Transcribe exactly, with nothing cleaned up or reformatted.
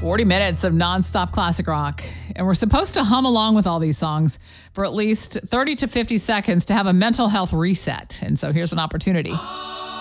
forty minutes of nonstop classic rock. And we're supposed to hum along with all these songs for at least thirty to fifty seconds to have a mental health reset. And so here's an opportunity.